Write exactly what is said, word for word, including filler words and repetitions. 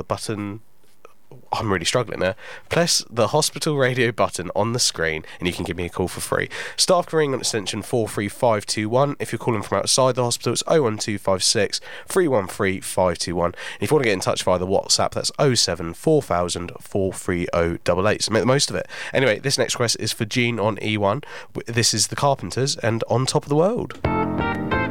the button... I'm really struggling there. Press the hospital radio button on the screen and you can give me a call for free. Staff can ring on extension four three five two one. If you're calling from outside the hospital, it's oh one two five six, three one three, five two one. And if you want to get in touch via the WhatsApp, that's oh seven four thousand, four three oh eight eight. So make the most of it. Anyway, this next request is for Gene on E one. This is the Carpenters and On Top of the World.